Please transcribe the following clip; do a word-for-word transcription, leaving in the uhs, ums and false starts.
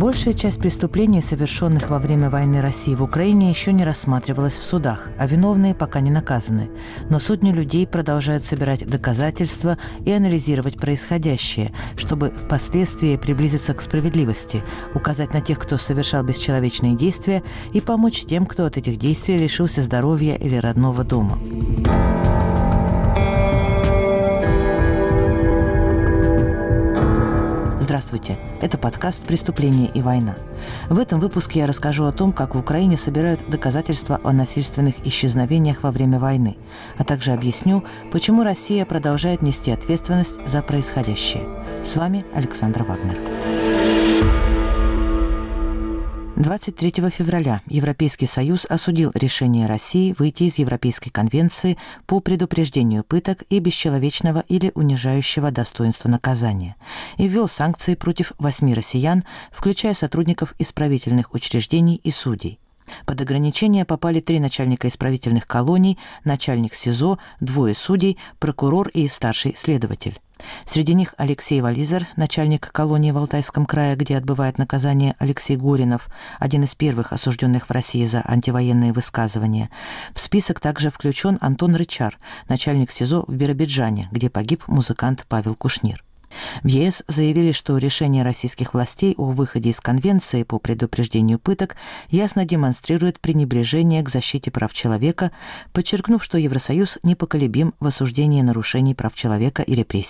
Большая часть преступлений, совершенных во время войны России в Украине, еще не рассматривалась в судах, а виновные пока не наказаны. Но сотни людей продолжают собирать доказательства и анализировать происходящее, чтобы впоследствии приблизиться к справедливости, указать на тех, кто совершал бесчеловечные действия, и помочь тем, кто от этих действий лишился здоровья или родного дома. Здравствуйте! Это подкаст «Преступление и война». В этом выпуске я расскажу о том, как в Украине собирают доказательства о насильственных исчезновениях во время войны, а также объясню, почему Россия продолжает нести ответственность за происходящее. С вами Александр Вагнер. двадцать третьего февраля Европейский Союз осудил решение России выйти из Европейской конвенции по предупреждению пыток и бесчеловечного или унижающего достоинства наказания и ввел санкции против восьми россиян, включая сотрудников исправительных учреждений и судей. Под ограничения попали три начальника исправительных колоний, начальник СИЗО, двое судей, прокурор и старший следователь. Среди них Алексей Вализер, начальник колонии в Алтайском крае, где отбывает наказание Алексей Горинов, один из первых осужденных в России за антивоенные высказывания. В список также включен Антон Рычар, начальник СИЗО в Биробиджане, где погиб музыкант Павел Кушнир. В ЕС заявили, что решение российских властей о выходе из Конвенции по предупреждению пыток ясно демонстрирует пренебрежение к защите прав человека, подчеркнув, что Евросоюз непоколебим в осуждении нарушений прав человека и репрессий